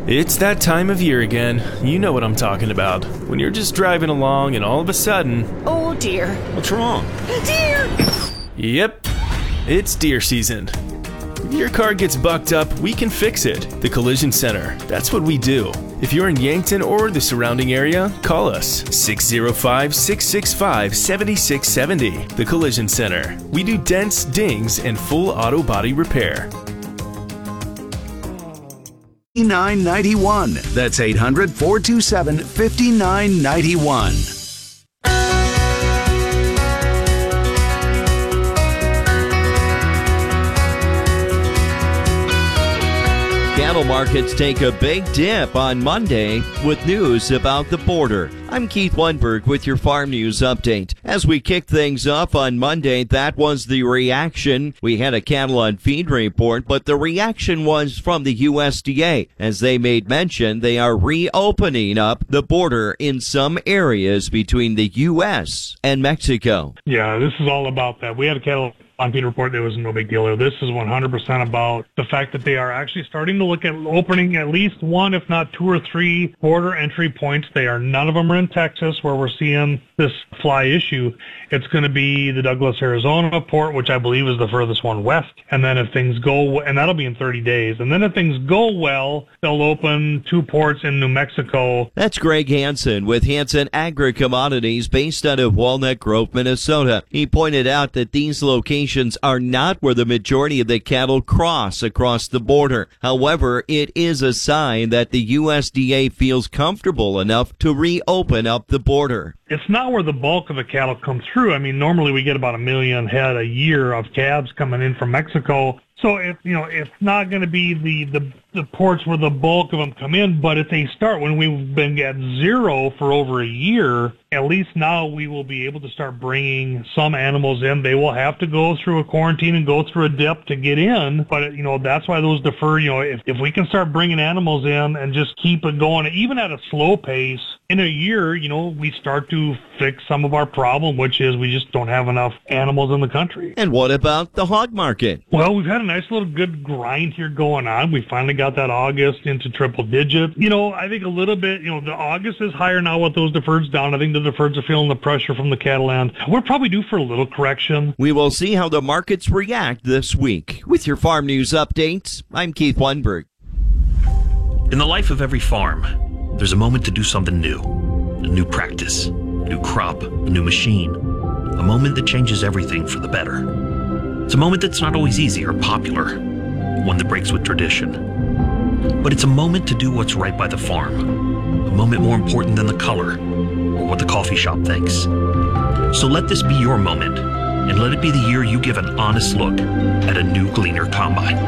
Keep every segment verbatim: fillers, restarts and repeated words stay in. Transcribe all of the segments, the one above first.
It's that time of year again. You know what I'm talking about. When you're just driving along and all of a sudden... Oh dear. What's wrong? Deer! Yep, it's deer season. If your car gets bucked up, we can fix it. The Collision Center. That's what we do. If you're in Yankton or the surrounding area, call us six oh five, six six five, seven six seven oh. The Collision Center. We do dents, dings, and full auto body repair. nine ninety-one. That's eight hundred, four two seven, five nine nine one. Cattle markets take a big dip on Monday with news about the border. I'm Keith Lundberg with your Farm News Update. As we kick things off on Monday, that was the reaction. We had a cattle on feed report, but the reaction was from the U S D A. As they made mention, they are reopening up the border in some areas between the U S and Mexico. Yeah, this is all about that. We had a cattle on feed report, there was no big deal. This is one hundred percent about the fact that they are actually starting to look at opening at least one, if not two or three border entry points. They are, none of them are in Texas where we're seeing this fly issue. It's going to be the Douglas, Arizona port, which I believe is the furthest one west. And then if things go, and that'll be in thirty days. And then if things go well, they'll open two ports in New Mexico. That's Greg Hansen with Hansen Agri-Commodities based out of Walnut Grove, Minnesota. He pointed out that these locations are not where the majority of the cattle cross across the border. However, it is a sign that the U S D A feels comfortable enough to reopen up the border. It's not where the bulk of the cattle come through. I mean, normally we get about a million head a year of calves coming in from Mexico. So, it, you know, it's not going to be the, the, the ports where the bulk of them come in, but if they start when we've been at zero for over a year, at least now we will be able to start bringing some animals in. They will have to go through a quarantine and go through a dip to get in, but, you know, that's why those defer, you know, if, if we can start bringing animals in and just keep it going, even at a slow pace, in a year, you know, we start to fix some of our problem, which is we just don't have enough animals in the country. And what about the hog market? Well, we've had a nice little good grind here going on. We finally got that August into triple digit. You know, I think a little bit, you know, the August is higher now with those deferreds down. I think the deferreds are feeling the pressure from the cattle end. We're probably due for a little correction. We will see how the markets react this week. With your Farm News Updates, I'm Keith Lundberg. In the life of every farm, there's a moment to do something new. A new practice, a new crop, a new machine. A moment that changes everything for the better. It's a moment that's not always easy or popular, one that breaks with tradition. But it's a moment to do what's right by the farm. A moment more important than the color or what the coffee shop thinks. So let this be your moment, and let it be the year you give an honest look at a new Gleaner Combine.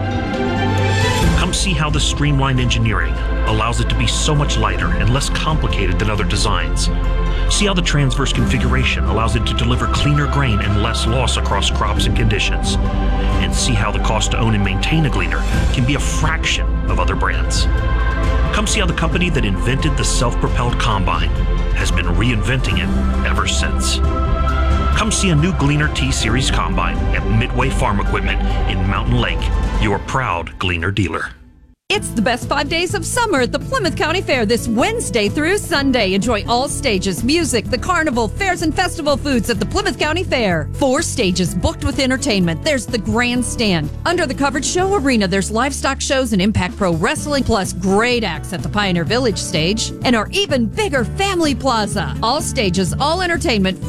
Come see how the streamlined engineering allows it to be so much lighter and less complicated than other designs. See how the transverse configuration allows it to deliver cleaner grain and less loss across crops and conditions. And see how the cost to own and maintain a Gleaner can be a fraction of other brands. Come see how the company that invented the self-propelled combine has been reinventing it ever since. Come see a new Gleaner T-Series combine at Midway Farm Equipment in Mountain Lake, your proud Gleaner dealer. It's the best five days of summer at the Plymouth County Fair this Wednesday through Sunday. Enjoy all stages, music, the carnival, fairs, and festival foods at the Plymouth County Fair. Four stages booked with entertainment. There's the grandstand. Under the covered show arena, there's livestock shows and Impact Pro Wrestling, plus great acts at the Pioneer Village stage and our even bigger family plaza. All stages, all entertainment,